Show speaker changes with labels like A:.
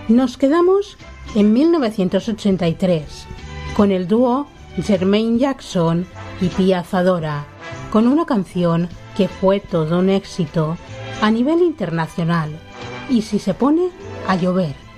A: Nos quedamos en 1983 con el dúo Jermaine Jackson y Pia Zadora, con una canción que fue todo un éxito a nivel internacional, Y si se pone a llover.